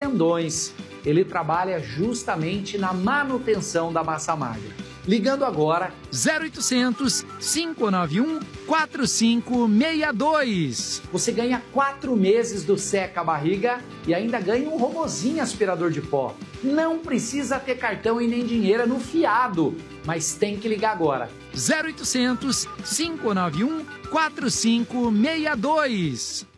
tendões. Ele trabalha justamente na manutenção da massa magra. Ligando agora 0800 591 4562. Você ganha 4 meses do Seca Barriga e ainda ganha um robozinho aspirador de pó. Não precisa ter cartão e nem dinheiro no fiado, mas tem que ligar agora. 0800 591 4562.